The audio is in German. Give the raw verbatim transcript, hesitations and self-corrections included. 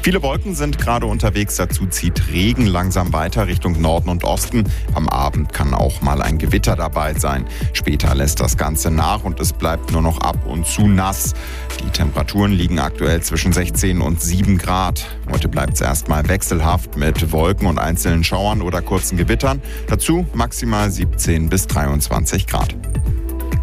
Viele Wolken sind gerade unterwegs, dazu zieht Regen langsam weiter Richtung Norden und Osten. Am Abend kann auch mal ein Gewitter dabei sein. Später lässt das Ganze nach und es bleibt nur noch ab und zu nass. Die Temperaturen liegen aktuell zwischen sechzehn und sieben Grad. Heute bleibt es erstmal wechselhaft mit Wolken und einzelnen Schauern oder kurzen Gewittern. Dazu maximal siebzehn bis dreiundzwanzig Grad.